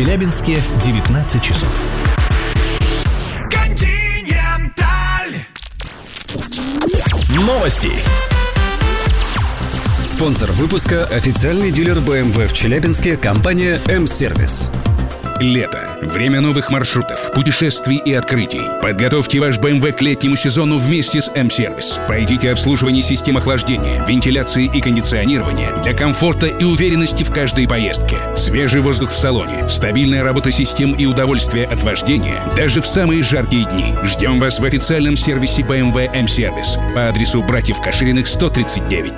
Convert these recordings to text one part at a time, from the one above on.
Челябинске 19 часов. Новости. Спонсор выпуска – официальный дилер BMW в Челябинске, компания М-Сервис. Лето. Время новых маршрутов, путешествий и открытий. Подготовьте ваш BMW к летнему сезону вместе с М-Сервис. Пройдите обслуживание систем охлаждения, вентиляции и кондиционирования для комфорта и уверенности в каждой поездке. Свежий воздух в салоне, стабильная работа систем и удовольствие от вождения даже в самые жаркие дни. Ждем вас в официальном сервисе BMW М-Сервис по адресу Братьев Кашириных, 139.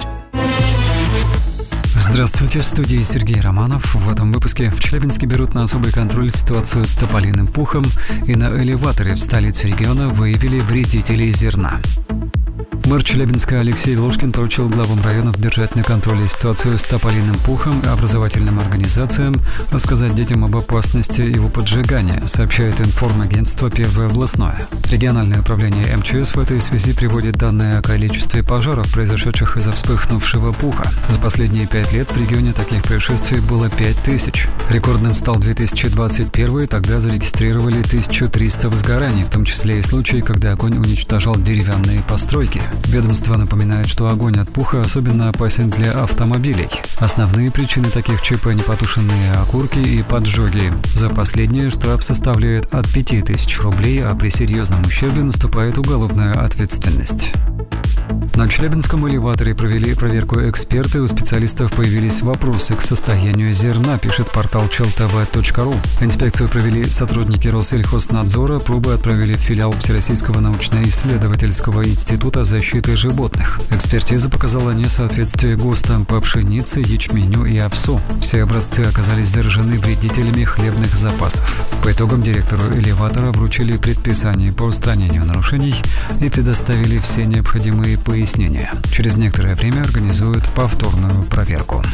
Здравствуйте, в студии Сергей Романов. В этом выпуске в Челябинске берут на особый контроль ситуацию с тополиным пухом, и на элеваторе в столице региона выявили вредителей зерна. Мэр Челябинска Алексей Ложкин поручил главам районов держать на контроле ситуацию с тополиным пухом и образовательным организациям, рассказать детям об опасности его поджигания, сообщает информагентство «Первое областное». Региональное управление МЧС в этой связи приводит данные о количестве пожаров, произошедших из-за вспыхнувшего пуха. За последние 5 лет в регионе таких происшествий было 5000. Рекордным стал 2021, тогда зарегистрировали 1300 возгораний, в том числе и случаи, когда огонь уничтожал деревянные постройки. Ведомство напоминает, что огонь от пуха особенно опасен для автомобилей. Основные причины таких ЧП – непотушенные окурки и поджоги. За последнее штраф составляет от 5000 рублей, а при серьезном ущербе наступает уголовная ответственность. На Челябинском элеваторе провели проверку эксперты, у специалистов появились вопросы к состоянию зерна, пишет портал cheltv.ru. Инспекцию провели сотрудники Россельхознадзора, пробы отправили в филиал Всероссийского научно-исследовательского института защиты животных. Экспертиза показала несоответствие ГОСТам по пшенице, ячменю и овсу. Все образцы оказались заражены вредителями хлебных запасов. По итогам директору элеватора вручили предписание по устранению нарушений и предоставили все необходимые пояснения. Через некоторое время организуют повторную проверку.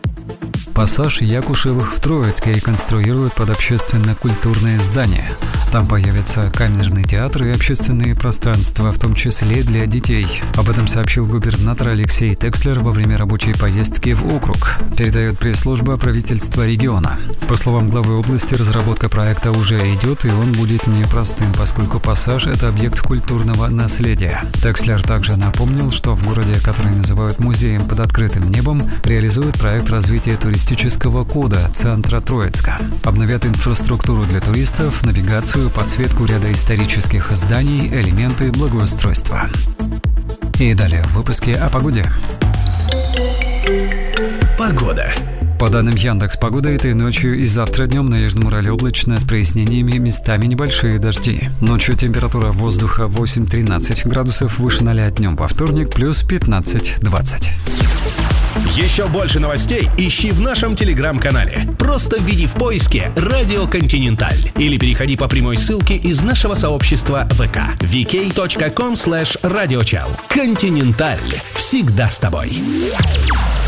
Пассаж Якушевых в Троицке реконструируют под общественно-культурное здание. Там появится камерный театр и общественные пространства, в том числе для детей. Об этом сообщил губернатор Алексей Текслер во время рабочей поездки в округ, передает пресс-служба правительства региона. По словам главы области, разработка проекта уже идет, и он будет непростым, поскольку пассаж – это объект культурного наследия. Текслер также напомнил, что в городе, который называют музеем под открытым небом, реализуют проект развития туристического кода центра Троицка. Обновят инфраструктуру для туристов, навигацию, подсветку ряда исторических зданий, элементы благоустройства. И далее в выпуске о погоде. Погода. По данным Яндекс.Погода, этой ночью и завтра днем на Южном Урале облачно с прояснениями, местами небольшие дожди. Ночью температура воздуха 8-13 градусов, выше 0 днем во вторник, плюс 15-20. Еще больше новостей ищи в нашем телеграм-канале. Просто введи в поиске «Радио Континенталь» или переходи по прямой ссылке из нашего сообщества ВК vk.com/radiochal. Континенталь. Всегда с тобой.